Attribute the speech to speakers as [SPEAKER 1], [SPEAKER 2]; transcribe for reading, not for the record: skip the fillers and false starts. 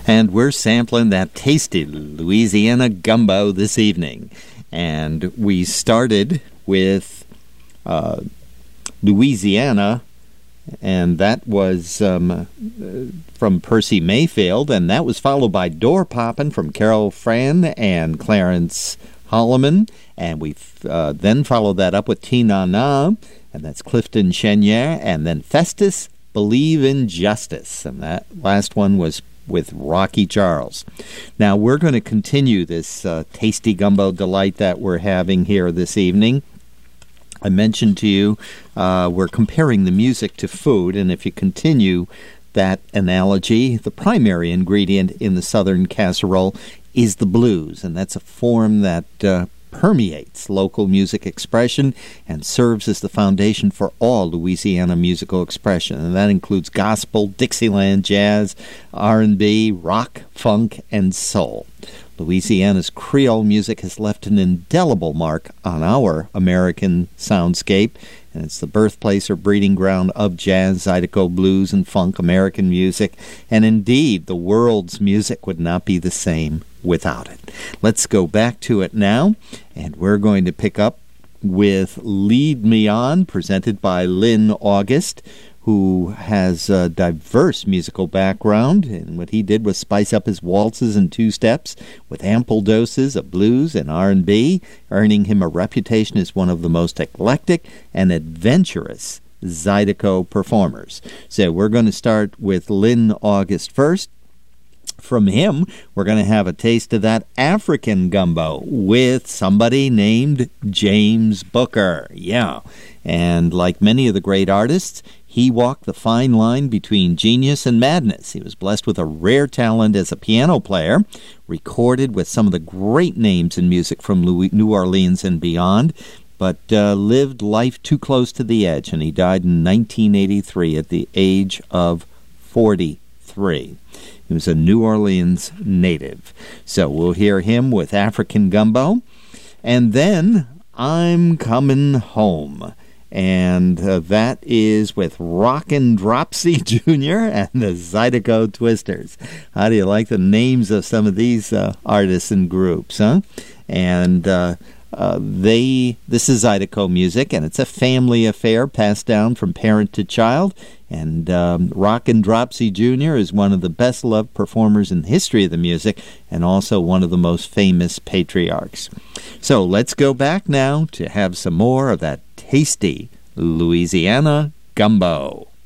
[SPEAKER 1] And we're sampling that tasty Louisiana gumbo this evening. And we started with Louisiana, and that was from Percy Mayfield, and that was followed by Door Poppin' from Carol Fran and Clarence Holloman, and we then followed that up with Tina Na, and that's Clifton Chenier, and then Festus, Believe in Justice, and that last one was with Rocky Charles. Now, we're going to continue this tasty gumbo delight that we're having here this evening. I mentioned to you we're comparing the music to food, and if you continue that analogy, the primary ingredient in the Southern casserole is the blues, and that's a form that permeates local music expression and serves as the foundation for all Louisiana musical expression, and that includes gospel, Dixieland, jazz, R&B, rock, funk, and soul. Louisiana's Creole music has left an indelible mark on our American soundscape, and it's the birthplace or breeding ground of jazz, Zydeco, blues, and funk American music, and indeed, the world's music would not be the same without it. Let's go back to it now, and we're going to pick up with Lead Me On, presented by Lynn August, who has a diverse musical background, and what he did was spice up his waltzes and two-steps with ample doses of blues and R&B, earning him a reputation as one of the most eclectic and adventurous Zydeco performers. So we're going to start with Lynn August first. From him, we're going to have a taste of that African gumbo with somebody named James Booker. Yeah, and like many of the great artists, he walked the fine line between genius and madness. He was blessed with a rare talent as a piano player, recorded with some of the great names in music from New Orleans and beyond, but lived life too close to the edge, and he died in 1983 at the age of 43. He was a New Orleans native. So we'll hear him with African Gumbo. And then I'm Coming Home. And that is with Rockin' Dropsy Jr. and the Zydeco Twisters. How do you like the names of some of these artists and groups, huh? And this is Zydeco music, and it's a family affair passed down from parent to child. And Rockin' Dropsy Jr. is one of the best-loved performers in the history of the music, and also one of the most famous patriarchs. So let's go back now to have some more of that tasty Louisiana gumbo.